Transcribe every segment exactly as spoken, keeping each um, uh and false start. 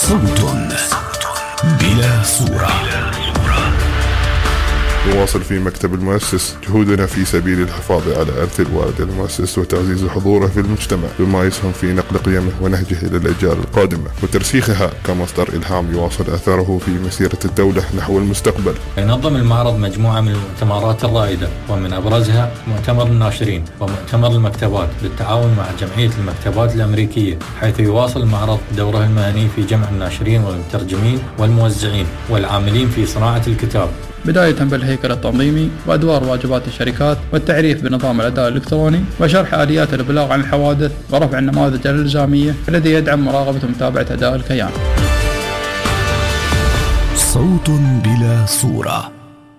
صوت بلا صورة. نواصل في مكتب المؤسس جهودنا في سبيل الحفاظ على إرث الوالد المؤسس وتعزيز حضوره في المجتمع بما يسهم في نقل قيمه ونهجه إلى الأجيال القادمة وترسيخها كمصدر إلهام يواصل أثره في مسيرة الدولة نحو المستقبل. ينظم المعرض مجموعة من المؤتمرات الرائدة ومن أبرزها مؤتمر الناشرين ومؤتمر المكتبات بالتعاون مع جمعية المكتبات الأمريكية، حيث يواصل المعرض دوره المهني في جمع الناشرين والمترجمين والموزعين والعاملين في صناعة الكتاب، بداية بالهيكل التنظيمي وأدوار واجبات الشركات والتعريف بنظام الأداء الإلكتروني وشرح آليات الإبلاغ عن الحوادث ورفع النماذج الإلزامية الذي يدعم مراقبة ومتابعة أداء الكيان. صوت بلا صورة.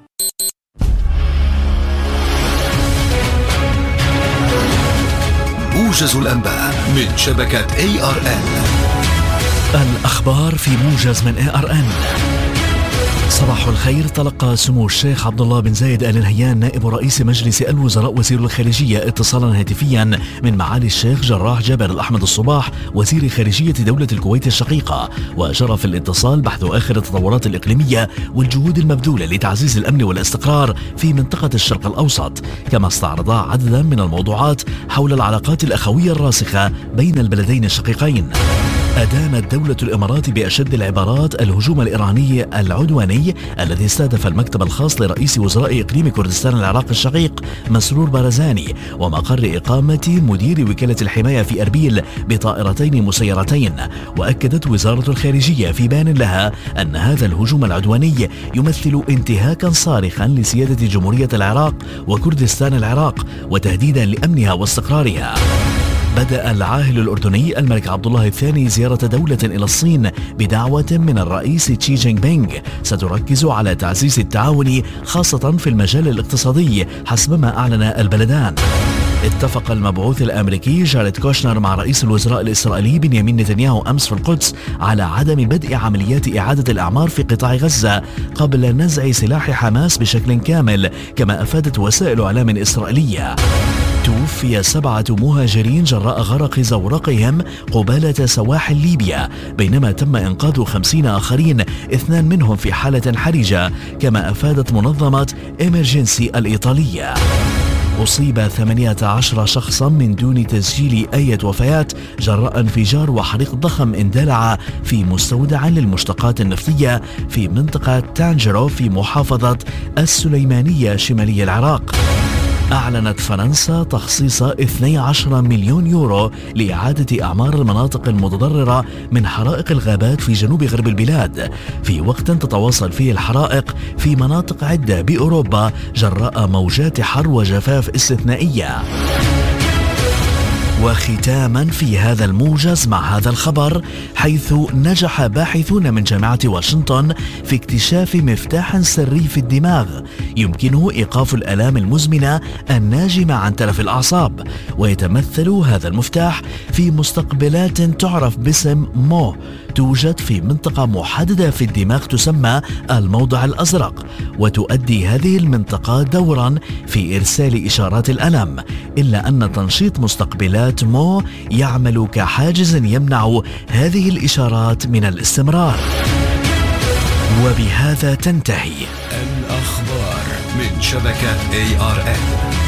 موجز الأنباء من شبكة إيه آر إن. الأخبار في موجز من إيه آر إن. صباح الخير. تلقى سمو الشيخ عبد الله بن زايد آل نهيان نائب رئيس مجلس الوزراء وزير الخارجية اتصالا هاتفيا من معالي الشيخ جراح جابر الأحمد الصباح وزير خارجية دولة الكويت الشقيقة، وجرى في الاتصال بحث آخر التطورات الإقليمية والجهود المبذولة لتعزيز الأمن والاستقرار في منطقة الشرق الأوسط، كما استعرضا عددا من الموضوعات حول العلاقات الأخوية الراسخة بين البلدين الشقيقين. أدانت دولة الإمارات بأشد العبارات الهجوم الإيراني العدواني الذي استهدف المكتب الخاص لرئيس وزراء إقليم كردستان العراق الشقيق مسرور بارزاني ومقر إقامة مدير وكالة الحماية في أربيل بطائرتين مسيرتين. وأكدت وزارة الخارجية في بيان لها أن هذا الهجوم العدواني يمثل انتهاكا صارخا لسيادة جمهورية العراق وكردستان العراق وتهديدا لأمنها واستقرارها. بدأ العاهل الأردني الملك عبد الله الثاني زيارة دولة إلى الصين بدعوة من الرئيس تشي جينغ بينغ ستركز على تعزيز التعاون خاصة في المجال الاقتصادي حسب ما أعلن البلدان. اتفق المبعوث الأمريكي جاريد كوشنر مع رئيس الوزراء الإسرائيلي بنيامين نتنياهو أمس في القدس على عدم بدء عمليات إعادة الأعمار في قطاع غزة قبل نزع سلاح حماس بشكل كامل، كما أفادت وسائل إعلام إسرائيلية. توفي سبعة مهاجرين جراء غرق زورقهم قبالة سواحل ليبيا، بينما تم إنقاذ خمسين آخرين، اثنان منهم في حالة حرجة، كما أفادت منظمة إمرجنسي الإيطالية. أصيب ثمانية عشر شخصا من دون تسجيل أي وفيات جراء انفجار وحريق ضخم اندلع في مستودع للمشتقات النفطية في منطقة تانجرو في محافظة السليمانية شمالي العراق. أعلنت فرنسا تخصيص اثني عشر مليون يورو لإعادة أعمار المناطق المتضررة من حرائق الغابات في جنوب غرب البلاد، في وقت تتواصل فيه الحرائق في مناطق عدة بأوروبا جراء موجات حر وجفاف استثنائية. وختاما في هذا الموجز مع هذا الخبر، حيث نجح باحثون من جامعة واشنطن في اكتشاف مفتاح سري في الدماغ يمكنه إيقاف الآلام المزمنة الناجمة عن تلف الأعصاب، ويتمثل هذا المفتاح في مستقبلات تعرف باسم مو توجد في منطقة محددة في الدماغ تسمى الموضع الأزرق، وتؤدي هذه المنطقة دورا في إرسال إشارات الألم، إلا أن تنشيط مستقبلات مو يعمل كحاجز يمنع هذه الإشارات من الاستمرار. وبهذا تنتهي الأخبار من شبكة إيه آر إن.